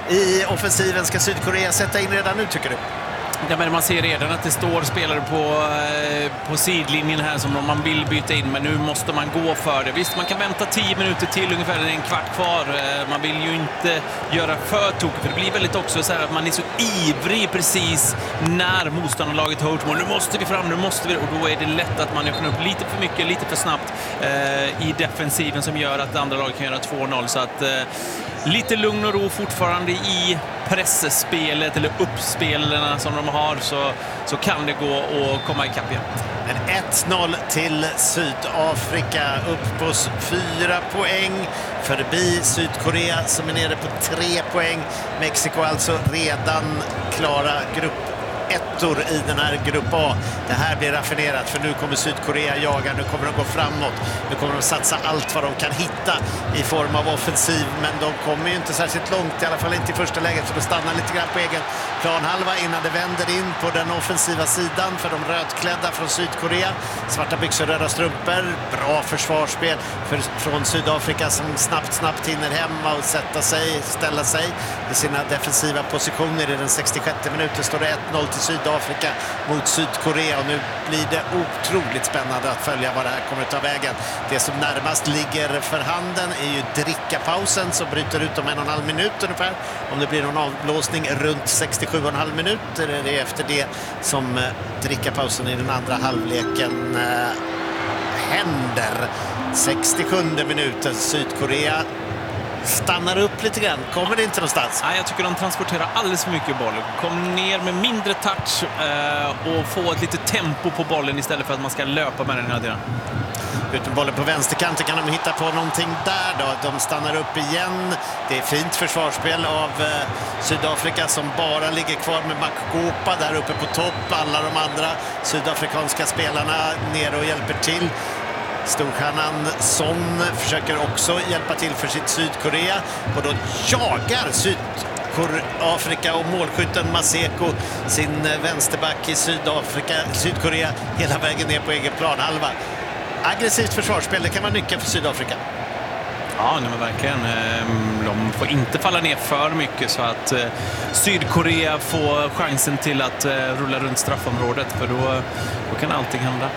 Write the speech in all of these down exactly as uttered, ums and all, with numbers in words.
i offensiven ska Sydkorea sätta in redan nu, tycker du? Ja, men man ser redan att det står spelare på, eh, på sidlinjen här som man vill byta in, men nu måste man gå för det. Visst, man kan vänta tio minuter till, ungefär en kvart kvar. Eh, man vill ju inte göra för tokigt, för det blir väldigt också så här att man är så ivrig precis när motståndarlaget har gjort mål. Nu måste vi fram, nu måste vi, och då är det lätt att man öppnar upp lite för mycket, lite för snabbt eh, i defensiven som gör att andra lag kan göra två noll. Så att eh, lite lugn och ro fortfarande i pressspelet eller uppspelarna som de har, så, så kan det gå att komma ikapp igen. En ett noll till Sydafrika, upp på fyra poäng förbi Sydkorea som är nere på tre poäng. Mexiko alltså redan klara grupp ettor i den här grupp A. Det här blir raffinerat, för nu kommer Sydkorea jaga, nu kommer de gå framåt, nu kommer de satsa allt vad de kan hitta i form av offensiv, men de kommer ju inte särskilt långt, i alla fall inte i första läget, så de stannar lite grann på egen planhalva innan det vänder in på den offensiva sidan för de rödklädda från Sydkorea. Svarta byxor, röda strumpor, bra försvarsspel för, från Sydafrika som snabbt, snabbt hinner hemma och sätta sig, ställa sig i sina defensiva positioner. I den sextiosjätte minuten står det ett noll till Sydafrika mot Sydkorea, och nu blir det otroligt spännande att följa vad det här kommer att ta vägen. Det som närmast ligger för handen är ju drickapausen som bryter ut om en och en halv minut ungefär. Om det blir någon avblåsning runt sextiosju och en halv minut, är det efter det som drickapausen i den andra halvleken äh, händer. sextiosjunde minuten, Sydkorea stannar upp lite grann. Kommer det inte någonstans? Nej, jag tycker de transporterar alldeles för mycket boll. Kom ner med mindre touch eh, och få ett lite tempo på bollen istället för att man ska löpa med den hela tiden. Utan bollen på vänsterkanten kan de hitta på någonting där då. De stannar upp igen. Det är fint försvarsspel av eh, Sydafrika som bara ligger kvar med Makopa där uppe på topp. Alla de andra sydafrikanska spelarna nere och hjälper till. Storstjärnan Son försöker också hjälpa till för sitt Sydkorea, och då jagar Sydafrika och målskytten Maseko sin vänsterback i Sydafrika, Sydkorea hela vägen ner på egen planhalva. Aggressivt försvarsspel, det kan vara nyckeln för Sydafrika. Ja, nej, men verkligen. De får inte falla ner för mycket så att Sydkorea får chansen till att rulla runt straffområdet, för då, då kan allting hända.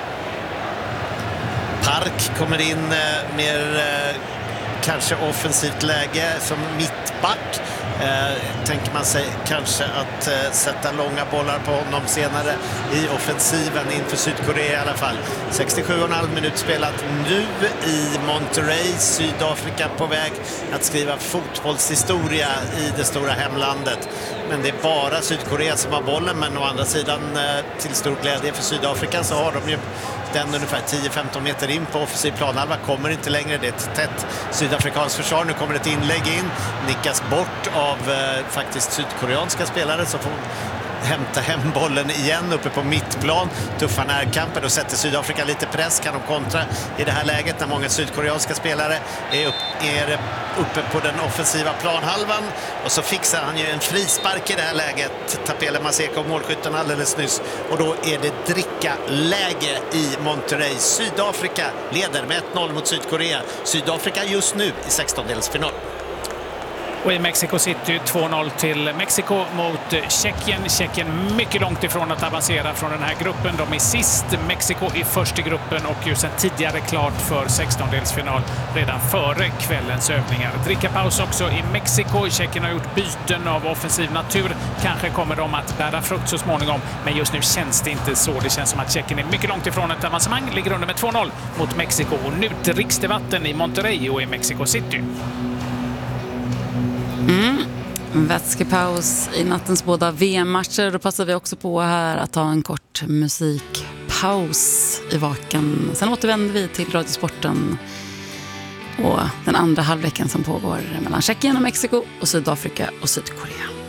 Park kommer in eh, mer eh, kanske offensivt läge som mittback. Eh, tänker man sig kanske att eh, sätta långa bollar på honom senare i offensiven inför Sydkorea i alla fall. sextiosju och en halv minut spelat nu i Monterrey. Sydafrika på väg att skriva fotbollshistoria i det stora hemlandet. Men det är bara Sydkorea som har bollen, men å andra sidan eh, till stor glädje för Sydafrika så har de ju den ungefär tio femton meter in på offensiv planhalva, kommer inte längre. Det är ett tätt sydafrikanskt försvar. Nu kommer ett inlägg in, nickas bort av eh, faktiskt sydkoreanska spelare som får hämta hem bollen igen uppe på mittplan. Tuffa närkamper, och sätter Sydafrika lite press. Kan de kontra i det här läget när många sydkoreanska spelare är, upp, är uppe på den offensiva planhalvan, och så fixar han ju en frispark i det här läget, Tapele Maseko, målskytten alldeles nyss, och då är det dricka läge i Monterrey. Sydafrika leder med ett noll mot Sydkorea. Sydafrika just nu i sextondelsfinal. Och i Mexico City två noll till Mexiko mot Tjeckien. Tjeckien mycket långt ifrån att avancera från den här gruppen. De är sist, Mexiko i första gruppen, och ju sedan tidigare klart för sextondelsfinal redan före kvällens övningar. Drickapaus också i Mexiko. Tjeckien har gjort byten av offensiv natur. Kanske kommer de att bära frukt så småningom, men just nu känns det inte så. Det känns som att Tjeckien är mycket långt ifrån ett avancemang. Ligger under med två noll mot Mexiko, och nu dricks det vatten i Monterrey och i Mexico City. Mm. Vätskepaus i nattens båda V M-matcher. Då passar vi också på här att ta en kort musikpaus i Vaken. Sen återvänder vi till Radiosporten och den andra halvleken som pågår mellan Tjeckien och Mexiko och Sydafrika och Sydkorea.